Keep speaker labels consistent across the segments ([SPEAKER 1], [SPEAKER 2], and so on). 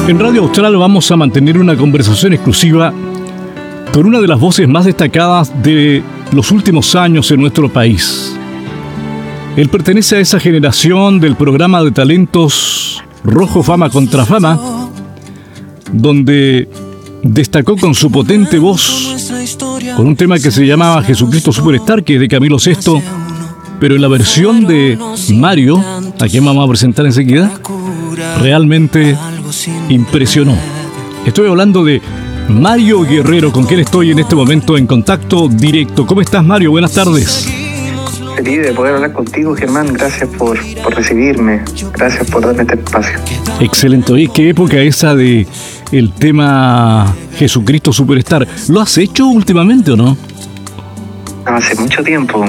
[SPEAKER 1] En Radio Austral vamos a mantener una conversación exclusiva con una de las voces más destacadas de los últimos años en nuestro país. Él pertenece a esa generación del programa de talentos Rojo Fama contra Fama, donde destacó con su potente voz, con un tema que se llamaba Jesucristo Superstar, que es de Camilo Sesto, pero en la versión de Mario, a quien vamos a presentar enseguida, realmente impresionó. Estoy hablando de Mario Guerrero, con quien estoy en este momento en contacto directo. ¿Cómo estás, Mario? Buenas tardes.
[SPEAKER 2] Feliz de poder hablar contigo, Germán. Gracias por recibirme. Gracias por darme este espacio.
[SPEAKER 1] Excelente. Oye, qué época esa de el tema Jesucristo Superstar. ¿Lo has hecho últimamente o no?
[SPEAKER 2] Hace mucho tiempo.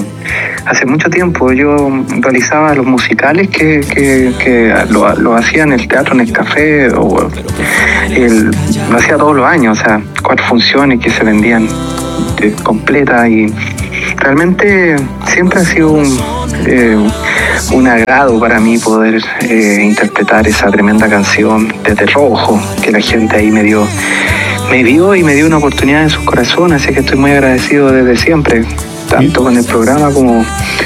[SPEAKER 2] Yo realizaba los musicales que lo hacía en el Teatro Nescafé, lo hacía todos los años, o sea, 4 funciones que se vendían completas, y realmente siempre ha sido un agrado para mí poder interpretar esa tremenda canción desde Rojo, que la gente ahí me dio una oportunidad en sus corazones, así que estoy muy agradecido desde siempre, tanto con el programa como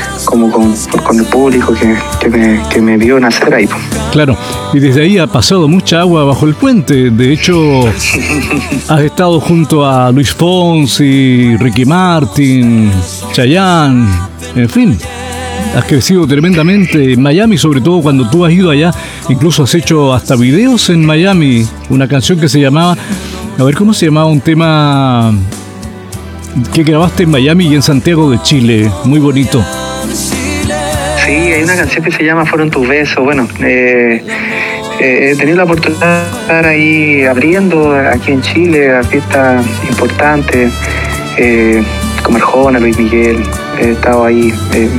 [SPEAKER 2] con el público que me vio nacer ahí.
[SPEAKER 1] Claro, y desde ahí ha pasado mucha agua bajo el puente. De hecho, has estado junto a Luis Fonsi, Ricky Martin, Chayanne, en fin. Has crecido tremendamente en Miami, sobre todo cuando tú has ido allá. Incluso has hecho hasta videos en Miami. Una canción que se llamaba... A ver, ¿cómo se llamaba? Un tema que grabaste en Miami y en Santiago de Chile. Muy bonito.
[SPEAKER 2] Sí, hay una canción que se llama Fueron tus besos. Bueno, he tenido la oportunidad de estar ahí abriendo aquí en Chile a fiestas importantes, como Arjona, Luis Miguel. He estado ahí.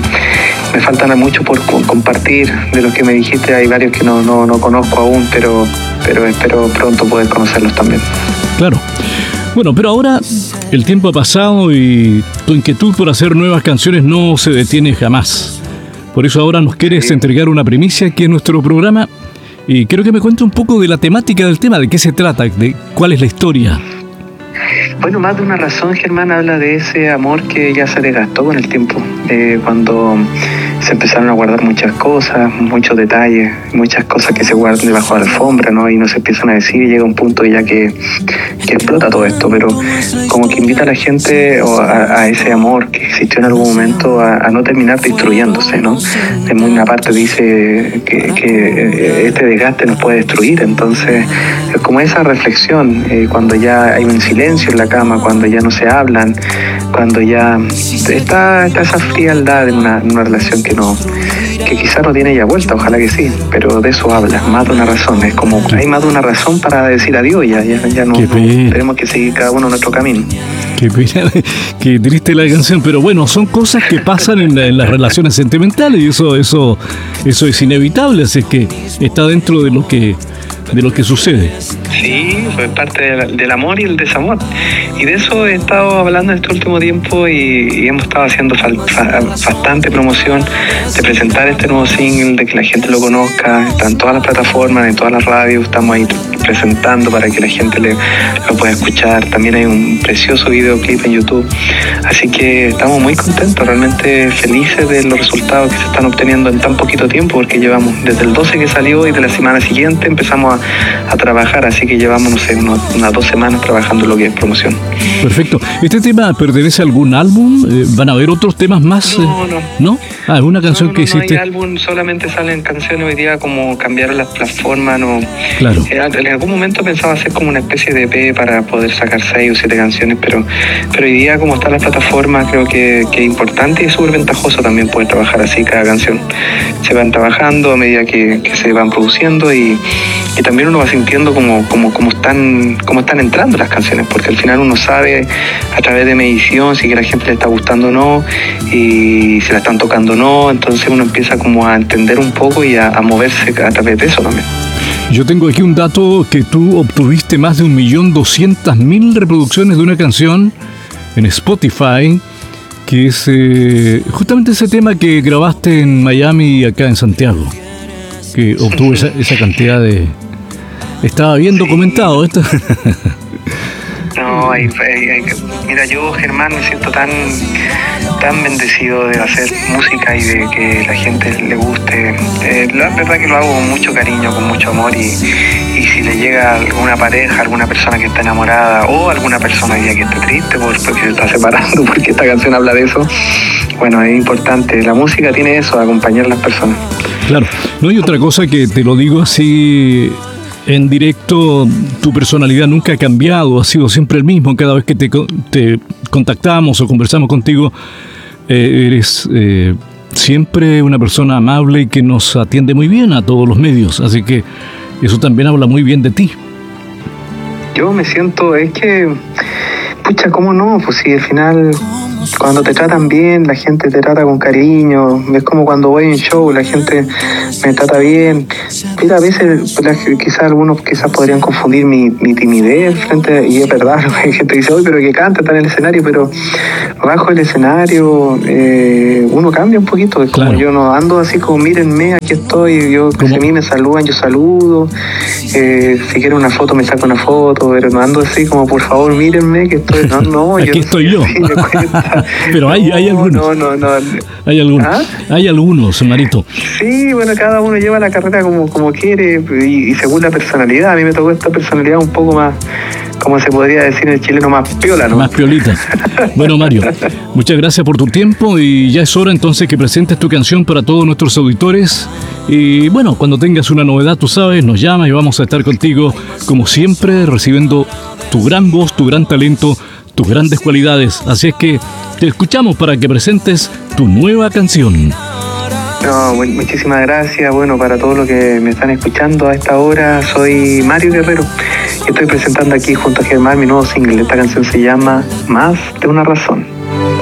[SPEAKER 2] Me faltan mucho por compartir de los que me dijiste. Hay varios que no conozco aún, pero espero pronto poder conocerlos también.
[SPEAKER 1] Claro. Bueno, pero ahora el tiempo ha pasado y tu inquietud por hacer nuevas canciones no se detiene jamás. Por eso ahora nos quieres entregar una primicia aquí en nuestro programa, y quiero que me cuentes un poco de la temática del tema, de qué se trata, de cuál es la historia.
[SPEAKER 2] Bueno, Más de una razón, Germán, habla de ese amor que ya se desgastó con el tiempo, cuando se empezaron a guardar muchas cosas, muchos detalles, muchas cosas que se guardan debajo de la alfombra, ¿no? Y no se empiezan a decir, y llega un punto ya que explota todo esto, pero como que invita a la gente a ese amor que existió en algún momento a no terminar destruyéndose, ¿no? En una parte dice que este desgaste nos puede destruir, entonces es como esa reflexión, cuando ya hay un silencio en la cama, cuando ya no se hablan, cuando ya está esa frialdad en una relación que quizás no tiene ya vuelta, ojalá que sí, pero de eso habla, más de una razón. Es como hay más de una razón para decir adiós, ya no tenemos que seguir cada uno nuestro camino.
[SPEAKER 1] Qué pena, qué triste la canción, pero bueno, son cosas que pasan en las relaciones sentimentales, y eso es inevitable, así que está dentro de lo que sucede.
[SPEAKER 2] Sí, pues parte del amor y el desamor. Y de eso he estado hablando en este último tiempo, y hemos estado haciendo bastante promoción de presentar este nuevo single, de que la gente lo conozca. Está en todas las plataformas, en todas las radios, estamos ahí presentando para que la gente lo pueda escuchar. También hay un precioso videoclip en YouTube. Así que estamos muy contentos, realmente felices de los resultados que se están obteniendo en tan poquito tiempo, porque llevamos desde el 12 que salió, y de la semana siguiente empezamos a trabajar, así que llevamos, no sé, unas 2 semanas trabajando lo que es promoción.
[SPEAKER 1] Perfecto. ¿Este tema pertenece a algún álbum? ¿Van a haber otros temas más? ¿No? Ah, es una canción que hiciste.
[SPEAKER 2] No hay álbum, solamente salen canciones hoy día, como cambiaron las plataformas, ¿no?
[SPEAKER 1] Claro.
[SPEAKER 2] En algún momento pensaba hacer como una especie de EP para poder sacar 6 o 7 canciones, pero hoy día, como están las plataformas, creo que es importante y es súper ventajoso también poder trabajar así cada canción. Se van trabajando a medida que se van produciendo, y también uno va sintiendo cómo están entrando las canciones, porque al final uno sabe a través de medición si que a la gente le está gustando o no, y si la están tocando o no, entonces uno empieza como a entender un poco y a moverse a través de eso también.
[SPEAKER 1] Yo tengo aquí un dato, que tú obtuviste más de 1.200.000 reproducciones de una canción en Spotify, que es justamente ese tema que grabaste en Miami y acá en Santiago, que obtuvo esa cantidad de Estaba bien documentado esto.
[SPEAKER 2] No, mira, yo, Germán, me siento tan bendecido de hacer música y de que la gente le guste. La verdad que lo hago con mucho cariño, con mucho amor, y si le llega alguna pareja, alguna persona que está enamorada o alguna persona que esté triste porque se está separando, porque esta canción habla de eso, bueno, es importante. La música tiene eso, acompañar a las personas.
[SPEAKER 1] Claro, no hay otra cosa que te lo digo así en directo, tu personalidad nunca ha cambiado, ha sido siempre el mismo. Cada vez que te contactamos o conversamos contigo, eres siempre una persona amable y que nos atiende muy bien a todos los medios, así que eso también habla muy bien de ti.
[SPEAKER 2] Yo me siento, es que, pucha, ¿cómo no? Pues si al final, cuando te tratan bien, la gente te trata con cariño. Es como cuando voy en show, la gente me trata bien. Mira, a veces quizás algunos podrían confundir mi timidez frente, y es verdad, hay gente que dice, oye, pero que canta, está en el escenario, pero bajo el escenario uno cambia un poquito. Es como, claro, yo no ando así como, mírenme, aquí estoy, yo, si a mí me saludan, yo saludo, si quieren una foto me saco una foto, pero no ando así como, por favor, mírenme, que estoy, no,
[SPEAKER 1] aquí estoy yo. Pero hay algunos.
[SPEAKER 2] No.
[SPEAKER 1] Hay algunos. ¿Ah? Hay algunos, Marito.
[SPEAKER 2] Sí, bueno, cada uno lleva la carrera como quiere y según la personalidad. A mí me tocó esta personalidad un poco más, como se podría decir en el chileno, más piola, ¿no?
[SPEAKER 1] Más piolita. Bueno, Mario, muchas gracias por tu tiempo y ya es hora entonces que presentes tu canción para todos nuestros auditores. Y bueno, cuando tengas una novedad, tú sabes, nos llamas y vamos a estar contigo, como siempre, recibiendo tu gran voz, tu gran talento, tus grandes cualidades. Así es que te escuchamos para que presentes tu nueva canción.
[SPEAKER 2] No, muchísimas gracias. Bueno, para todos los que me están escuchando a esta hora, soy Mario Guerrero y estoy presentando aquí junto a Germán mi nuevo single. Esta canción se llama Más de una razón.